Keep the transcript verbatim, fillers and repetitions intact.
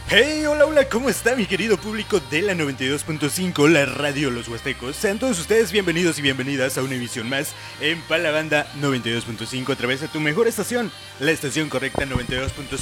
Hey, hola, hola, ¿cómo está mi querido público de la noventa y dos punto cinco, la radio Los Huastecos? Sean todos ustedes bienvenidos y bienvenidas a una emisión más en Palabanda noventa y dos punto cinco a través de tu mejor estación, la estación correcta noventa y dos punto